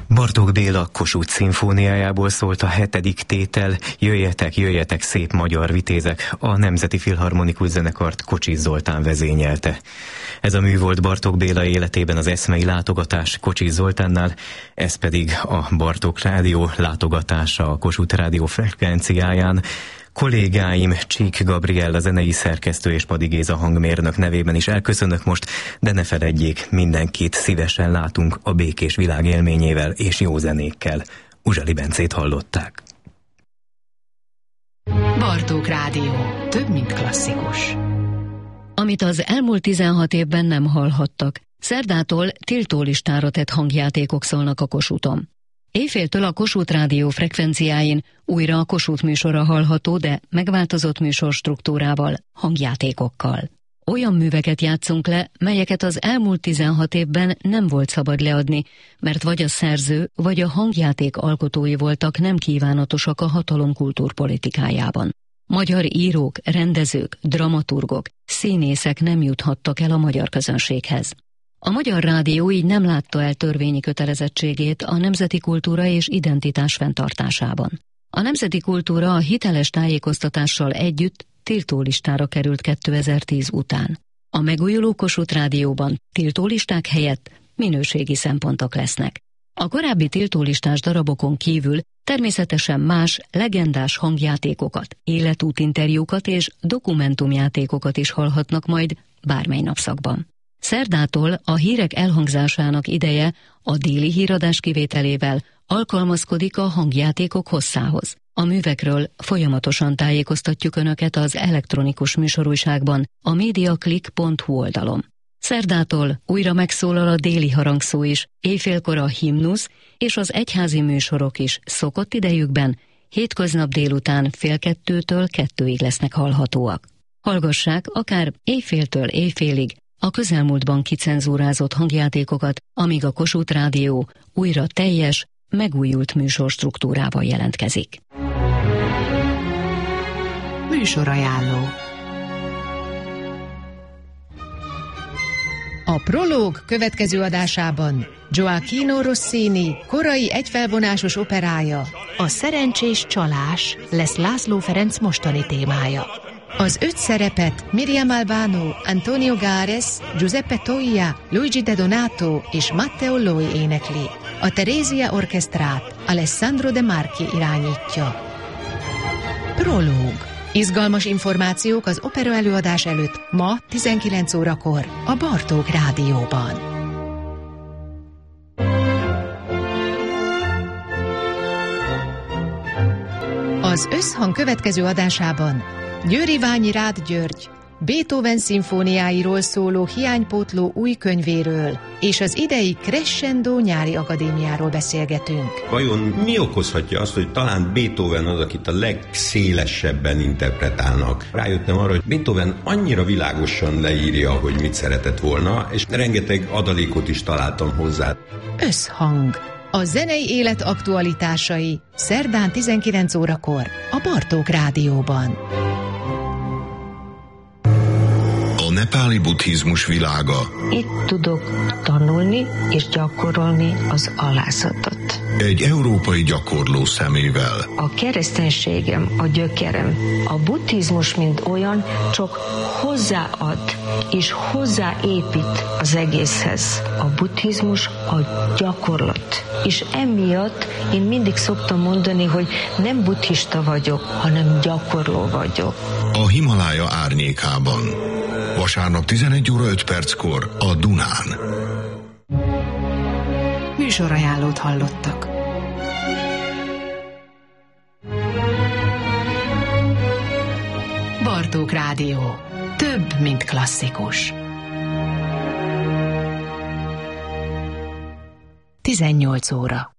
Bartók Béla Kossuth szimfóniájából szólt a 7. tétel Jöjjetek, jöjjetek szép magyar vitézek, a Nemzeti Filharmonikus Zenekart Kocsis Zoltán vezényelte. Ez a mű volt Bartók Béla életében az eszmei látogatás Kocsis Zoltánnál, ez pedig a Bartók Rádió látogatása a Kossuth Rádió frekvenciáján. Kollégáim Csík Gabriella zenei szerkesztő és Padi Géza hangmérnök nevében is elköszönök most, de ne feledjék, mindenkit szívesen látunk a békés világ élményével és jó zenékkel. Uzsali Bencét hallották. Bartók Rádió. Több, mint klasszikus. Amit az elmúlt 16 évben nem hallhattak, szerdától tiltólistára tett hangjátékok szólnak a Kossuthon. Éjféltől a Kossuth Rádió frekvenciáin újra a Kossuth műsora hallható, de megváltozott műsorstruktúrával, hangjátékokkal. Olyan műveket játszunk le, melyeket az elmúlt 16 évben nem volt szabad leadni, mert vagy a szerző, vagy a hangjáték alkotói voltak nem kívánatosak a hatalom kultúrpolitikájában. Magyar írók, rendezők, dramaturgok, színészek nem juthattak el a magyar közönséghez. A Magyar Rádió így nem látta el törvényi kötelezettségét a nemzeti kultúra és identitás fenntartásában. A nemzeti kultúra a hiteles tájékoztatással együtt tiltólistára került 2010 után. A megújuló Kossuth Rádióban tiltólisták helyett minőségi szempontok lesznek. A korábbi tiltólistás darabokon kívül természetesen más, legendás hangjátékokat, életútinterjúkat és dokumentumjátékokat is hallhatnak majd bármely napszakban. Szerdától a hírek elhangzásának ideje a déli híradás kivételével alkalmazkodik a hangjátékok hosszához. A művekről folyamatosan tájékoztatjuk Önöket az elektronikus műsorújságban, a mediaclick.hu oldalon. Szerdától újra megszólal a déli harangszó is, éjfélkor a himnusz és az egyházi műsorok is szokott idejükben, hétköznap délután 1:30-től 2-ig lesznek hallhatóak. Hallgassák akár éjféltől éjfélig a közelmúltban kicenzúrázott hangjátékokat, amíg a Kossuth Rádió újra teljes, megújult műsorstruktúrával jelentkezik. Műsorajánló. A Prológ következő adásában Gioacchino Rossini korai egyfelvonásos operája, a Szerencsés csalás lesz László Ferenc mostani témája. Az 5 szerepet Miriam Albano, Antonio Gares, Giuseppe Toia, Luigi De Donato és Matteo Loi énekli. A Teresia Orchestrát Alessandro De Marchi irányítja. Prológ. Izgalmas információk az opera előadás előtt ma 19 órakor a Bartók Rádióban. Az Összhang következő adásában Győri-Ványi Rád György Beethoven szimfóniáiról szóló hiánypótló új könyvéről és az idei Crescendo nyári akadémiáról beszélgetünk. Vajon mi okozhatja azt, hogy talán Beethoven az, akit a legszélesebben interpretálnak? Rájöttem arra, hogy Beethoven annyira világosan leírja, hogy mit szeretett volna, és rengeteg adalékot is találtam hozzá. Összhang. A zenei élet aktualitásai szerdán 19 órakor a Bartók Rádióban. A nepáli buddhizmus világa. Itt tudok tanulni és gyakorolni az alászatot. Egy európai gyakorló szemével. A kereszténységem, a gyökerem. A buddhizmus, mint olyan, csak hozzáad és hozzáépít az egészhez. A buddhizmus a gyakorlat. És emiatt én mindig szoktam mondani, hogy nem buddhista vagyok, hanem gyakorló vagyok. A Himalája árnyékában. Vasárnap 11 óra 5 perckor a Dunán. Műsorajánlót hallottak. Bartók Rádió. Több, mint klasszikus. 18 óra.